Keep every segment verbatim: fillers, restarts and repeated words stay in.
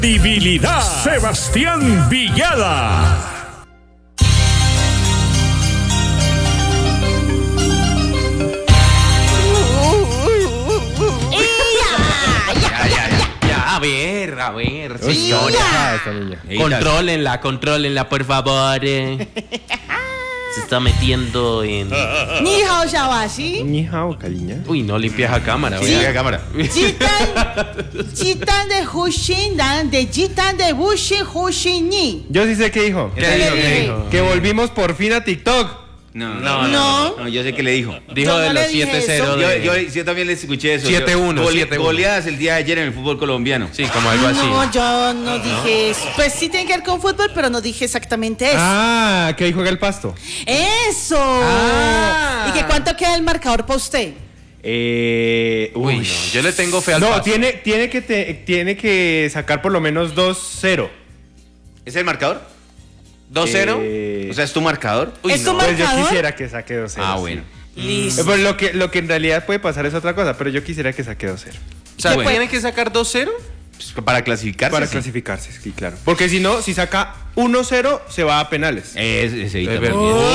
Credibilidad. Sebastián Villada. A ver, a ver, Uy, señora. ya, esta niña. Contrólenla, contrólenla, por favor. eh. Se está metiendo en... Ni hao shawashi. Ni hao, cariña. Uy, no limpias la cámara. Sí. Limpia la cámara. Jitan, jitan de Hushin Dan, de jitan de Bushin Hushin Ni. Yo sí sé qué dijo. ¿Qué dijo? ¿Qué dijo? Que volvimos por fin a TikTok. No, No, no, no. no, yo sé que le dijo. Dijo Yo de no los le dije siete cero. eso. Yo, yo, yo también les escuché eso. siete uno, Gole- siete uno. Goleadas el día de ayer en el fútbol colombiano. Sí, como algo así. No, yo no dije eso. Pues sí tiene que ver con fútbol, pero no dije exactamente eso. Ah, que ahí juega el pasto. ¡Eso! Ah. ¿Y que cuánto queda el marcador para usted? Eh, Uy, no, yo le tengo fe al No, pasto. tiene, tiene, que te- tiene que sacar por lo menos dos cero. ¿Es el marcador? dos cero. Eh, O sea, ¿es tu marcador? Uy, ¿es tu no. Pues yo marcador? quisiera que saque dos cero. Ah, sí. bueno. Listo. Eh, pues lo, que, lo que en realidad puede pasar es otra cosa, pero yo quisiera que saque dos cero. O sea, Bueno. ¿tiene que sacar dos cero? Pues, para clasificarse. Para sí. clasificarse, sí, claro. Porque si no, si saca uno cero, se va a penales. Es, es, Es es, verdad.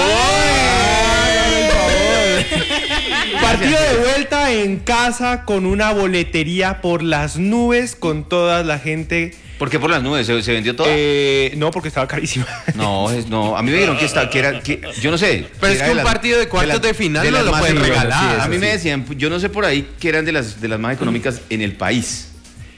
Partido de vuelta en casa con una boletería por las nubes, con toda la gente. ¿Por qué por las nubes? ¿Se, se vendió todo? Eh, no, porque estaba carísima. No, es, no. A mí me dijeron que, está, que era. Que, yo no sé. Pero es era que un las- partido de cuartos las- de final no las lo más pueden económicas. regalar. A mí sí. me decían, yo no sé por ahí, que eran de las, de las más económicas en el país.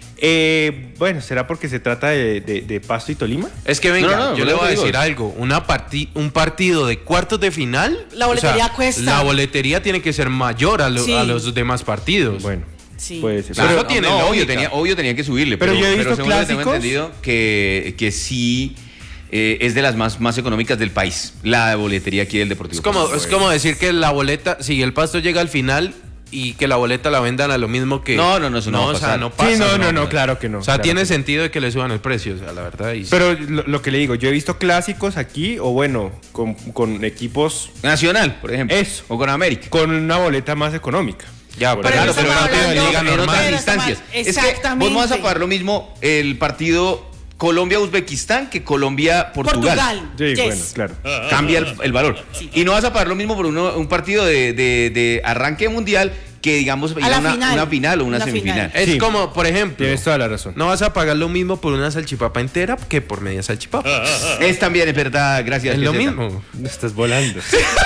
Eh, bueno, ¿será porque se trata de, de- de Pasto y Tolima? Es que venga, No, no, no, yo por le eso voy a te digo. decir algo. Una parti- un partido de cuartos de final. La boletería cuesta. La boletería tiene que ser mayor a, lo- Sí. a los demás partidos. Bueno, Sí. puede ser. Claro, Pero- eso tiene no, obvio, lógica. tenía, obvio tenía que subirle. Pero Pero, yo he visto según lo que tengo clásicos- entendido que, que sí eh, es de las más, más económicas del país. La boletería aquí del Deportivo. Es como, Pasto. es como decir que la boleta, si el Pasto llega al final y que la boleta la vendan a lo mismo que... No, no, no, eso no va a o sea, pasar. no pasa. Sí, no, no, no, claro que no. O sea, claro tiene que no. sentido de que le suban el precio, o sea, la verdad. y- Pero lo, lo que le digo, yo he visto clásicos aquí, o bueno, con, con equipos Nacional, por ejemplo. Eso. O con América. con una boleta más económica. Ya, Por pero, Claro, estamos pero no tiene hablando- liga pero normal. estamos- En instancias. Es que Exactamente. vos no vas a pagar lo mismo el partido Colombia-Uzbekistán que Colombia-Portugal. Portugal. Sí, Yes. bueno, claro. Cambia el, el valor. Y no vas a pagar lo mismo por uno- un partido de, de- de arranque mundial que, digamos, ir A la una, final. una final o una, Una semifinal. final. es Sí. como, por ejemplo, Tienes toda la razón. no vas a pagar lo mismo por una salchipapa entera que por media salchipapa. Es también, es verdad, gracias. es lo Geseta. mismo. Estás volando.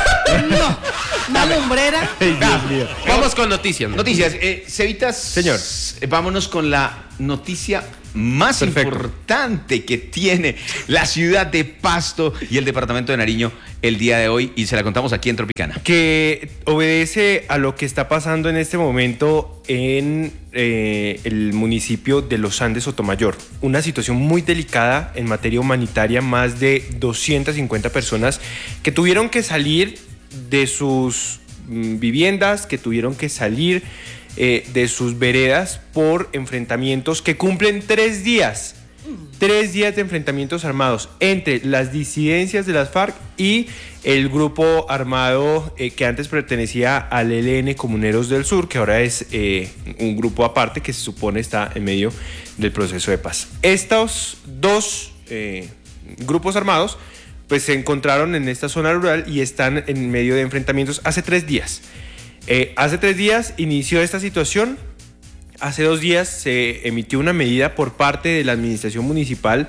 No. Una lumbrera. Ay, Dios mío. Vamos con noticias. ¿no? Noticias. Eh, Cevitas. Señor. eh, Vámonos con la noticia más Perfecto. importante que tiene la ciudad de Pasto y el departamento de Nariño el día de hoy y se la contamos aquí en Tropicana. Que obedece a lo que está pasando en este momento en eh, el municipio de Los Andes, Sotomayor. Una situación muy delicada en materia humanitaria, más de doscientas cincuenta personas que tuvieron que salir de sus mm, viviendas, que tuvieron que salir eh, de sus veredas por enfrentamientos que cumplen tres días. Tres días de enfrentamientos armados entre las disidencias de las FARC y el grupo armado eh, que antes pertenecía al E L N Comuneros del Sur, que ahora es eh, un grupo aparte que se supone está en medio del proceso de paz. Estos dos eh, grupos armados pues se encontraron en esta zona rural y están en medio de enfrentamientos hace tres días. Eh, hace tres días inició esta situación. Hace dos días se emitió una medida por parte de la administración municipal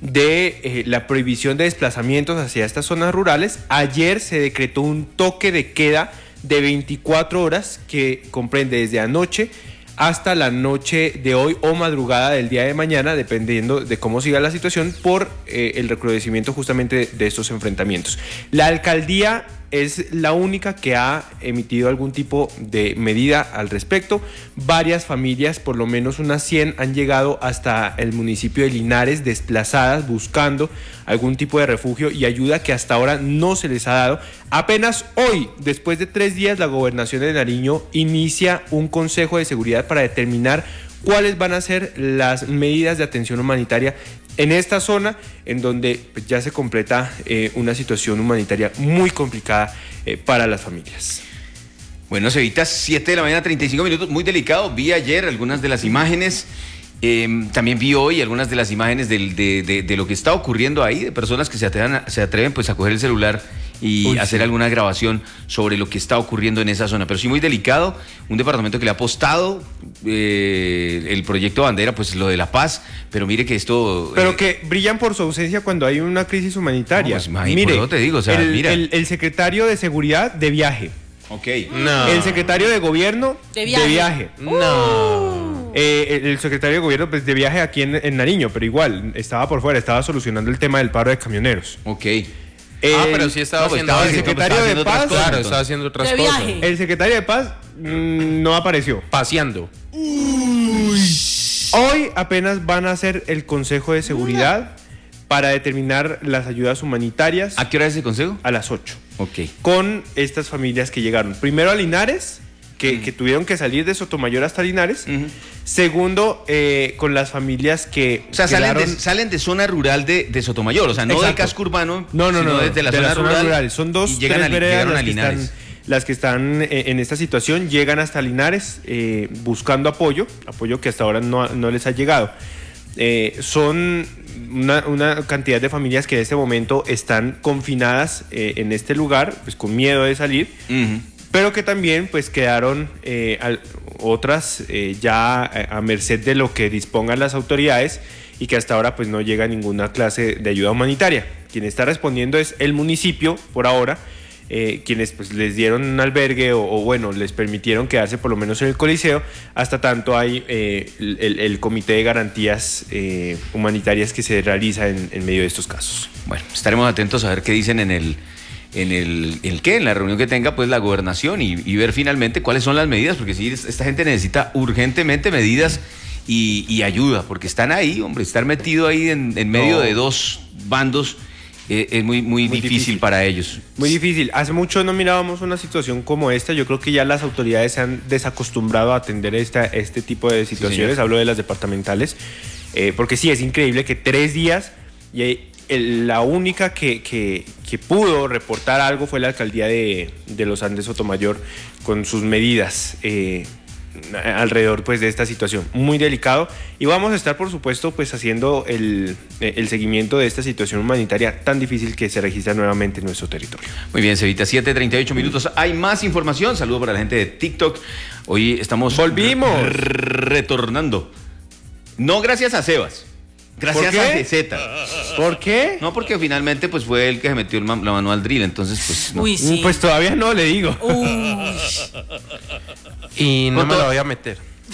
de eh, la prohibición de desplazamientos hacia estas zonas rurales. Ayer se decretó un toque de queda de veinticuatro horas que comprende desde anoche hasta la noche de hoy o madrugada del día de mañana, dependiendo de cómo siga la situación, por eh, el recrudecimiento justamente de estos enfrentamientos. La alcaldía es la única que ha emitido algún tipo de medida al respecto. Varias familias, por lo menos unas cien, han llegado hasta el municipio de Linares desplazadas buscando algún tipo de refugio y ayuda que hasta ahora no se les ha dado. Apenas hoy, después de tres días, la gobernación de Nariño inicia un consejo de seguridad para determinar cuáles van a ser las medidas de atención humanitaria en esta zona, en donde pues, ya se completa eh, una situación humanitaria muy complicada eh, para las familias. Bueno, Cevitas, siete de la mañana, treinta y cinco minutos, muy delicado. Vi ayer algunas de las imágenes Eh, también vi hoy algunas de las imágenes del- de, de- de lo que está ocurriendo ahí, de personas que se atreven, a- se atreven pues a coger el celular y Uy, hacer sí. alguna grabación sobre lo que está ocurriendo en esa zona. Pero sí muy delicado, un departamento que le ha apostado eh, el proyecto Bandera, pues lo de la paz, pero mire que esto... Pero eh, que brillan por su ausencia cuando hay una crisis humanitaria. No, pues, imagínate, por eso te digo, o sea, el, mira. el- el secretario de Seguridad de viaje. Ok. No. El secretario de Gobierno De viaje. No. Eh, el, el secretario de Gobierno pues, de viaje aquí en, en Nariño, pero igual, estaba por fuera, estaba solucionando el tema del paro de camioneros. Ok. Ah, El- pero sí estaba no, pues, haciendo estaba el algo. secretario estaba de haciendo otras Paz, cosas, Claro, entonces. estaba haciendo otras De cosas. viaje. El secretario de Paz mm, no apareció. Paseando. Hoy apenas van a hacer el Consejo de Seguridad para determinar las ayudas humanitarias ¿A qué hora es ese consejo? a las ocho. Ok. Con estas familias que llegaron. Primero a Linares, que, que tuvieron que salir de Sotomayor hasta Linares. Ujú. Segundo, eh, con las familias que O sea, salen de, quedaron- salen de zona rural de, de Sotomayor, o sea, no del Exacto. casco urbano, No, no, sino no, desde la de zona las zonas rural. rurales. Son dos, y llegan tres a, veredas llegaron a las, que Linares. están, las que están eh, en esta situación, llegan hasta Linares eh, buscando apoyo, apoyo que hasta ahora no, no les ha llegado. Eh, son una, una cantidad de familias que en este momento están confinadas eh, en este lugar, pues con miedo de salir, Ujú. pero que también pues quedaron eh, al- otras eh, ya a, a merced de lo que dispongan las autoridades y que hasta ahora pues no llega ninguna clase de ayuda humanitaria. Quien está respondiendo es el municipio por ahora, eh, quienes pues les dieron un albergue o, o, bueno, les permitieron quedarse por lo menos en el Coliseo, hasta tanto hay eh, el, el comité de garantías eh, humanitarias que se realiza en, en medio de estos casos. Bueno, estaremos atentos a ver qué dicen en el en el, el qué, en la reunión que tenga pues la gobernación y, y ver finalmente cuáles son las medidas, porque sí, esta gente necesita urgentemente medidas y, y ayuda, porque están ahí, hombre, estar metido ahí en, en medio No. de dos bandos eh, es muy, muy, Muy difícil, difícil. para ellos. Muy difícil. Hace mucho no mirábamos una situación como esta. Yo creo que ya las autoridades se han desacostumbrado a atender esta, este tipo de situaciones. señor. Hablo de las departamentales. Eh, porque sí, es increíble que tres días y eh, el- la única que, que- que pudo reportar algo fue la alcaldía de, de Los Andes Sotomayor con sus medidas eh, alrededor pues de esta situación muy delicado, y vamos a estar por supuesto pues haciendo el, el seguimiento de esta situación humanitaria tan difícil que se registra nuevamente en nuestro territorio. Muy bien, Cevita, siete treinta y ocho minutos. Hay más información. Saludo para la gente de TikTok. Hoy estamos ¡Volvimos! r- retornando. No gracias a Sebas. Gracias ¿Por qué? a G Z. ¿Por qué? No, porque finalmente pues fue el que se metió el ma- la manual drill, entonces pues no. Uy, sí. Pues todavía no le digo. Uy. Y no Con me todo- lo voy a meter.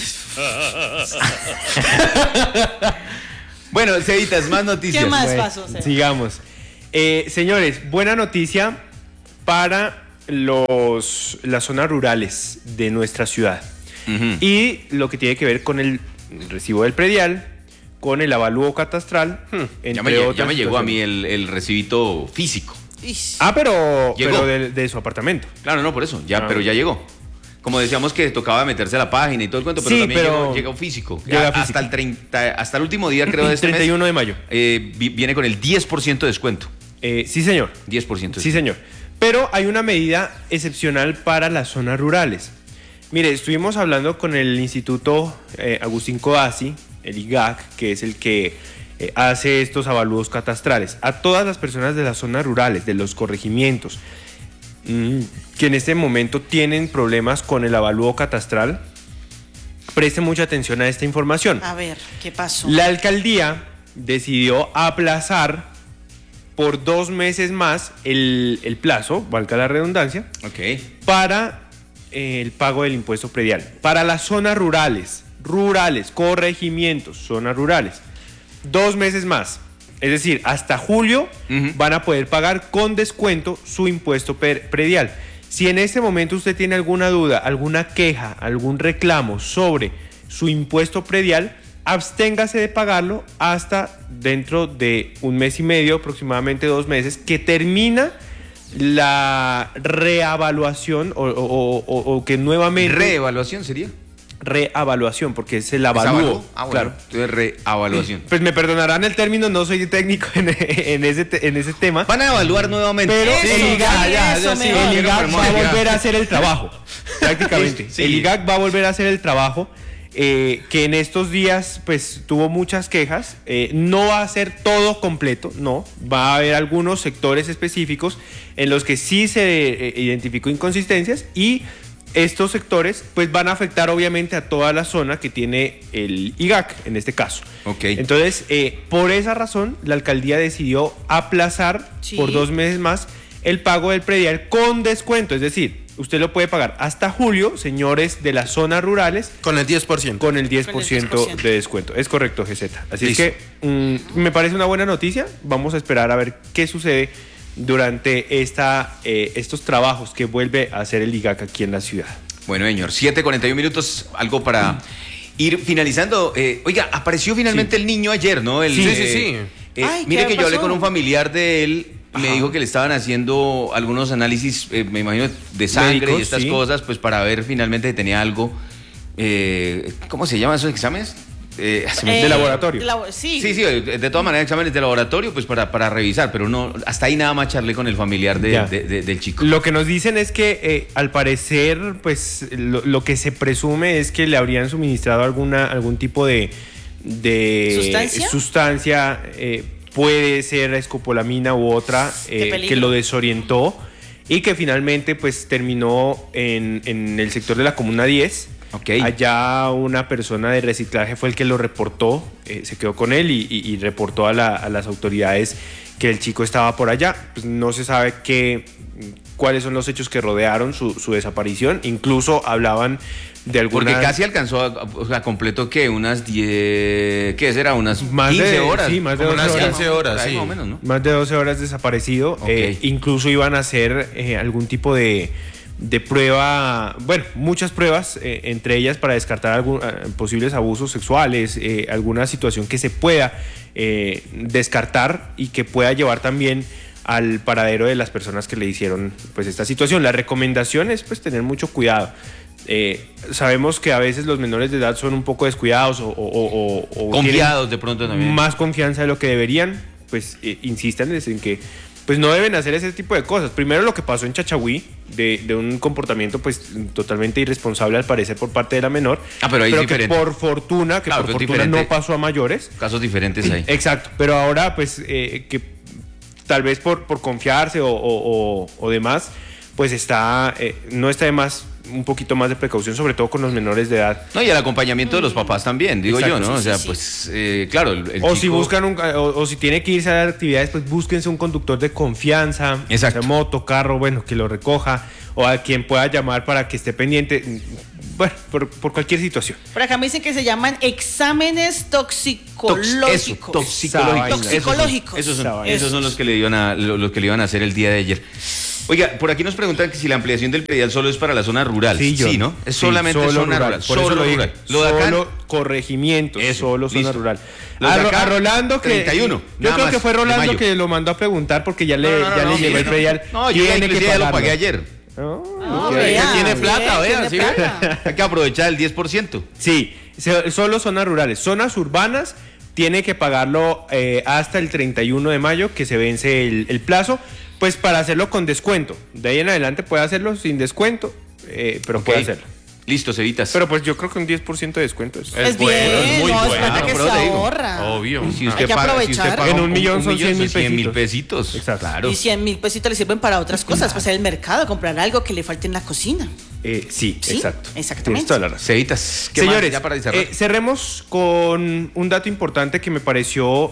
Bueno, Cevitas, más noticias. ¿Qué más Bueno, pasó, Seba? sigamos. Eh, señores, buena noticia para los, las zonas rurales de nuestra ciudad. Ujú. Y lo que tiene que ver con el recibo del predial, con el avalúo catastral, hmm, entre Ya me, lle- ya otras me llegó a mí situaciones. el, el recibito físico. Ish. Ah, pero, Llegó. pero de, de su apartamento. Claro, no, por eso, ya, Ah. pero ya llegó. Como decíamos que tocaba meterse a la página y todo el cuento, pero Sí, también pero- llegó, llegó físico. Llega A- físico. Hasta el treinta, hasta el último día creo de este treinta y uno mes, de mayo. eh, vi- viene con el diez por ciento de descuento. Eh, sí, señor. diez por ciento de Sí, descuento. señor. Pero hay una medida excepcional para las zonas rurales. Mire, estuvimos hablando con el Instituto eh, Agustín Codazzi, el I G A C, que es el que eh, hace estos avalúos catastrales. A todas las personas de las zonas rurales, de los corregimientos, mm, que en este momento tienen problemas con el avalúo catastral, presten mucha atención a esta información. A ver, ¿qué pasó? La alcaldía decidió aplazar por dos meses más el, el plazo, valga la redundancia, Ok. para eh, el pago del impuesto predial. Para las zonas rurales, rurales, corregimientos, zonas rurales, dos meses más. Es decir, hasta julio Ujú. van a poder pagar con descuento su impuesto per- predial. Si en este momento usted tiene alguna duda, alguna queja, algún reclamo sobre su impuesto predial, absténgase de pagarlo hasta dentro de un mes y medio, aproximadamente dos meses, que termina la reavaluación o, o- o- o que nuevamente... ¿Reevaluación sería? reavaluación, porque es el ¿Es avalúo. avalúo? Ah, bueno. Claro. Entonces, reevaluación. Pues me perdonarán el término, no soy técnico en, en ese, te- en ese tema. Van a evaluar nuevamente. Pero Eso, el I G A C, sí, ya, eso ya, sí, mejor. el I G A C va a Ya. volver a hacer el trabajo, prácticamente. Sí. El I G A C va a volver a hacer el trabajo eh, que en estos días pues tuvo muchas quejas. Eh, no va a ser todo completo, no. Va a haber algunos sectores específicos en los que sí se eh, identificó inconsistencias, y estos sectores pues van a afectar obviamente a toda la zona que tiene el I G A C en este caso. Okay. Entonces, eh, por esa razón, la alcaldía decidió aplazar Sí. por dos meses más el pago del predial con descuento. Es decir, usted lo puede pagar hasta julio, señores de las zonas rurales, Con el diez por ciento. con el diez por ciento Con el diez por ciento de descuento. Es correcto, G Z. Así Listo. es que mm, me parece una buena noticia. Vamos a esperar a ver qué sucede durante esta, eh, estos trabajos que vuelve a hacer el I G A C aquí en la ciudad. Bueno, señor, siete cuarenta y uno minutos, algo para ir finalizando. Eh, oiga, apareció finalmente Sí. el niño ayer, ¿no? El, Sí, sí, eh, sí. eh, Ay, mire ¿qué que yo hablé pasó? con un familiar de él, me Ajá. dijo que le estaban haciendo algunos análisis, eh, me imagino, de sangre Médicos, y estas sí. cosas, pues para ver finalmente si tenía algo. Eh, ¿Cómo se llaman esos exámenes? Eh, se me- de laboratorio. de labo- sí. Sí, sí, de, de todas maneras exámenes de laboratorio, pues para, para revisar, pero no, hasta ahí nada más charlé con el familiar de- Ya. de- de- del chico. Lo que nos dicen es que eh, al parecer, pues lo, lo que se presume es que le habrían suministrado alguna, algún tipo de, de ¿Sustancia? sustancia, eh, puede ser escopolamina u otra, Qué eh, peligro. que lo desorientó y que finalmente pues terminó en, en el sector de la Comuna diez. Ok. Allá una persona de reciclaje fue el que lo reportó, eh, se quedó con él y, y- y reportó a, la- a las autoridades que el chico estaba por allá. Pues no se sabe qué, cuáles son los hechos que rodearon su, su desaparición. Incluso hablaban de algunas... Porque casi alcanzó a, o sea, completo que unas diez, ¿qué será? Unas Más quince de- horas. sí, más de Como doce unas horas. quince horas, Por ahí sí. más o menos, ¿no? Más de doce horas desaparecido. Ok. Eh, incluso iban a hacer eh, algún tipo de, de prueba, bueno, muchas pruebas, eh, entre ellas para descartar algún, eh, posibles abusos sexuales, eh, alguna situación que se pueda eh, descartar y que pueda llevar también al paradero de las personas que le hicieron pues esta situación. La recomendación es pues tener mucho cuidado. Eh, sabemos que a veces los menores de edad son un poco descuidados o, o- o- o tienen Confiados de pronto también. más confianza de lo que deberían, pues eh, insistan en que pues no deben hacer ese tipo de cosas. Primero lo que pasó en Chachagüí, de, de un comportamiento pues totalmente irresponsable al parecer por parte de la menor, Ah, pero ahí es que diferente. por fortuna, que Claro, por pero es fortuna diferente. no pasó a mayores. Casos diferentes ahí. Exacto, pero ahora pues eh, que tal vez por, por confiarse o, o- o- o demás, pues está, eh, no está de más un poquito más de precaución, sobre todo con los menores de edad. No, y el acompañamiento de los papás también, digo Exacto, yo, ¿no? sí, o sea, sí, sí. pues, eh, claro, el, el O chico- si buscan un, o, o si tiene que irse a dar actividades, pues búsquense un conductor de confianza, Exacto. o sea, moto, carro, bueno, que lo recoja, o a quien pueda llamar para que esté pendiente, bueno, por, por cualquier situación. Por acá me dicen que se llaman exámenes toxicológicos. Eso, toxicológicos. Toxicológicos. Esos son, esos son, Esa esos son los que le iban a lo- los que le iban a hacer el día de ayer. Oiga, por aquí nos preguntan que si la ampliación del predial solo es para la zona rural. Sí, John. ¿no? Es Sí, solamente solo zona rural. Por eso solo lo dije. rural. Lo de acá, Solo corregimientos, Eso, solo zona listo. rural. Los de A, Ro- acá, a Rolando que treinta y uno, yo nada creo más, que fue de Rolando mayo. que lo mandó a preguntar porque ya le, No, no, no, ya no, le llegó no, el no. predial. No, yo ya, Tiene inclusive ya lo pagarlo. pagué ayer. No, Ah, ok. vea, tiene bien, plata, vea, tiene ¿sí ve? plata. Hay que aprovechar el diez por ciento. Sí, se- solo zonas rurales. Zonas urbanas tiene que pagarlo eh, hasta el treinta y uno de mayo, que se vence el, el plazo, pues para hacerlo con descuento. De ahí en adelante puede hacerlo sin descuento, eh, pero puede Ok. hacerlo. Listo, Cevitas. Pero pues yo creo que un diez por ciento de descuento es... Es, bueno, bien, es muy no, es bueno, plata que pero se te digo, ahorra. Obvio. si Ah. usted Hay que paga, si usted aprovechar. paga En un millón son cien mil cien mil pesitos. pesitos. Exacto. Claro. Y cien mil pesitos le sirven para otras cosas, pasar al mercado, comprar algo que le falte en la cocina. Eh, sí, Sí, exacto. exactamente. Tienes toda la razón. Cevitas, ¿qué más? Señores, Ya para cerrar. eh, cerremos con un dato importante que me pareció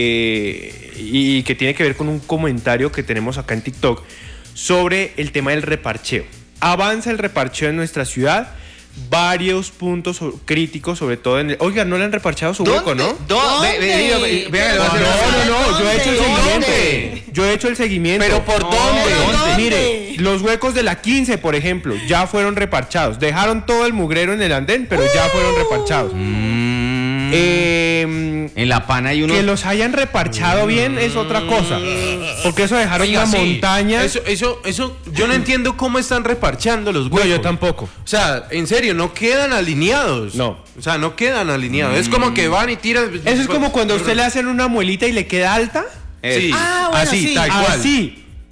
eh, y que tiene que ver con un comentario que tenemos acá en TikTok sobre el tema del reparcheo. Avanza el reparcheo en nuestra ciudad, varios puntos so- críticos, sobre todo en el... Oiga, ¿no le han reparchado su hueco, no? ¿Dónde? Ve- ve- ¿Dónde? ve- Venga, le voy a No, hacer una- no, no, yo he hecho el ¿Dónde? seguimiento. Yo he hecho el seguimiento. ¿Pero por No, dónde? ¿Dónde? Mire, los huecos de la quince, por ejemplo, ya fueron reparchados. Dejaron todo el mugrero en el andén, pero ya fueron reparchados. Mm, Eh, en La Pana hay uno. que los hayan reparchado bien es otra cosa. Porque eso dejaron Oiga, una sí, montaña. Eso, eso, eso, yo no entiendo cómo están reparchando los huecos. No, yo tampoco. O sea, en serio, no quedan alineados. No. O sea, no quedan alineados. Es como que van y tiran. Eso es como cuando a usted le hacen una muelita y le queda alta. Eh, Sí, Ah, bueno, así, sí. tal cual. Así.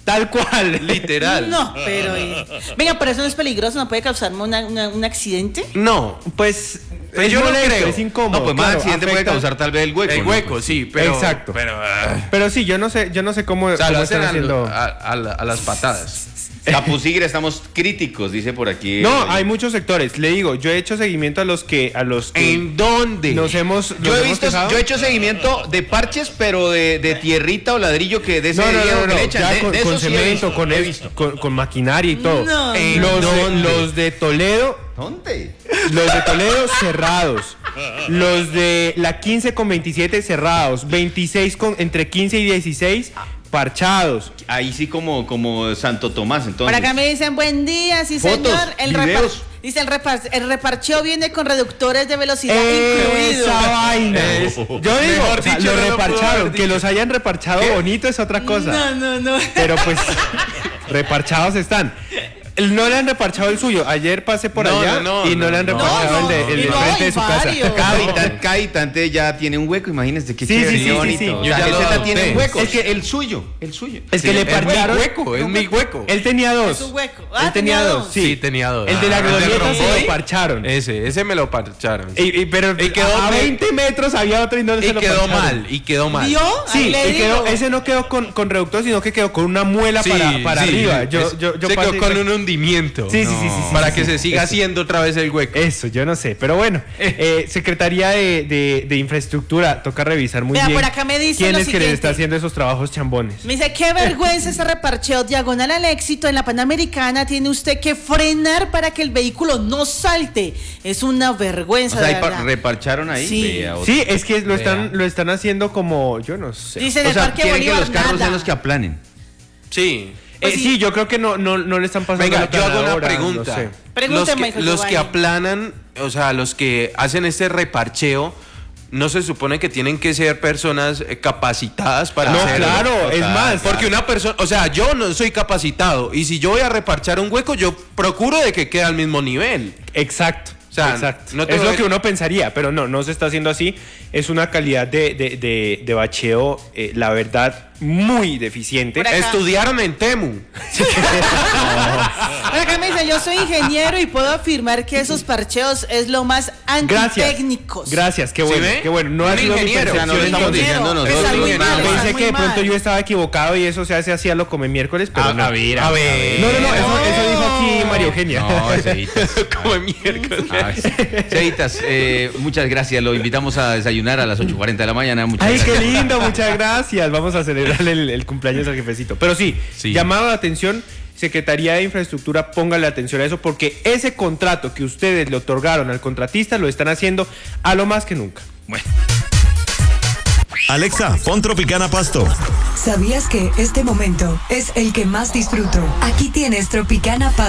Tal cual. Literal. No, pero... eh, Venga, pero eso no es peligroso, ¿no puede causarme una- una- un accidente? No. Pues, Pues es yo no molesto, creo. es incómodo. No, pues más claro, accidente puede afecta- causar tal vez el hueco. El ¿no? hueco, Pues, sí, pero... Exacto. Pero, ah, Pero sí, yo no sé, yo no sé cómo, o sea, cómo lo hacen están a, haciendo. a- a la- a las patadas. Capusigre, estamos críticos, dice por aquí. No, eh, hay muchos sectores. Le digo, yo he hecho seguimiento a los que a los que ¿En dónde? nos hemos Yo nos he hemos visto, quejado. yo he hecho seguimiento de parches, pero de, de tierrita o ladrillo que de ese No, no, hierro no, que no, le echan. ya de, con, de con eso sí he cemento, visto, con, he es- visto. con, con maquinaria y todo. No. ¿En Los, de, dónde? los de Toledo, ¿Dónde? los de Toledo cerrados. Los de la quince con veintisiete cerrados. veintiséis con entre quince y dieciséis parchados. Ahí sí como, como Santo Tomás, entonces. Por acá me dicen, buen día, sí Fotos, señor. El, videos. repar- dice, el, repar- el reparcheo viene con reductores de velocidad incluido. Esa vaina. Es- Yo digo, mejor o sea, dicho, lo no lo puedo reparcharon. haber Que dicho. los hayan reparchado bonito es otra cosa. No, no, no. Pero pues, reparchados están. No le han reparchado el suyo. Ayer pasé por No, allá no, no, y no, no, le han no. reparchado No, el de, no, el de y no, frente hay de su casa. varios. Cada habitante, cada habitante ya tiene un hueco, imagínense qué Sí, chévere, sí, qué sí, sí, bonito. sí. O Yo sea, ya lo G Z adopté. tiene un hueco. Es Es que- que el suyo, el suyo. Es que le Es mi parcharon. hueco, es mi hueco. Él tenía dos. Es un hueco. Ah, Él tenía dos, sí. Sí, tenía dos. El de la Ah, glorieta se Romboy, lo parcharon. Ese, ese me lo parcharon. Y, y- pero Y quedó a me- veinte metros había otro y no se Y lo quedó parcharon. mal, y quedó mal. ¿Vio? Ahí Sí, le y quedó, digo. ese no quedó con, con reductor, sino que quedó con una muela Sí, para, para sí, arriba. sí. Yo, Es- yo, yo se pasé- quedó con un hundimiento. Sí, sí, sí, sí, sí, Para sí, que sí. se siga Eso. haciendo otra vez el hueco. Eso, yo no sé. Pero bueno, eh, Secretaría de, de- de Infraestructura, toca revisar muy Vea, bien por acá me dicen quién lo es que les siguiente. está haciendo esos trabajos chambones. Me dice, qué vergüenza ese reparcheo diagonal al éxito en la Panamericana. Tiene usted que frenar para que el vehículo no salte. Es una O vergüenza, sea, de ahí pa- verdad. reparcharon ahí. Sí. Vea, otro. Sí, es que lo están, Vea. lo están haciendo como, yo no sé. Dice en O el sea, Parque quieren que Bolívar, los carros nada. sean los que aplanen. Sí. Pues Eh, sí. sí, yo creo que no, no, no le están pasando Venga, la yo hago una planadora, pregunta. no sé. Pregúnteme, los que, hijo los que Giovanni. aplanan, o sea, los que hacen este reparcheo, ¿no se supone que tienen que ser personas eh, capacitadas para No, hacerlo? claro, es más. Porque una persona, o sea, yo no soy capacitado y si yo voy a reparchar un hueco, yo procuro de que quede al mismo nivel. Exacto. O sea, exacto. no te es voy- lo que uno pensaría, pero no, no se está haciendo así. Es una calidad de, de, de, de bacheo, eh, la verdad, muy deficiente. Por acá. Estudiaron en Temu. Por acá me dice, yo soy ingeniero y puedo afirmar que esos parcheos es lo más Gracias. antitécnicos. Gracias, qué ¿Sí bueno, ve? qué bueno. No Un ha sido mi ingeniero. O sea, no lo percepción, estamos entonces. diciendo Ingeniero, nosotros. está muy ni mal, nada. está Pensé muy que de pronto mal. yo estaba equivocado y eso se hace así a lo come miércoles, pero A- no. a ver, a ver. No, no, no, eso, eso dijo aquí María Eugenia. No, Ceitas. Como miércoles. Ah, Ceitas, eh, muchas gracias. Lo invitamos a desayunar a las ocho y cuarenta de la mañana. Muchas Ay, gracias. qué lindo, muchas gracias. Vamos a celebrarle el, el cumpleaños al jefecito. Pero sí, Sí. llamado la atención, Secretaría de Infraestructura, póngale atención a eso porque ese contrato que ustedes le otorgaron al contratista lo están haciendo a lo más que nunca. Bueno. Alexa, pon Tropicana Pasto. ¿Sabías que este momento es el que más disfruto? Aquí tienes Tropicana Pasto.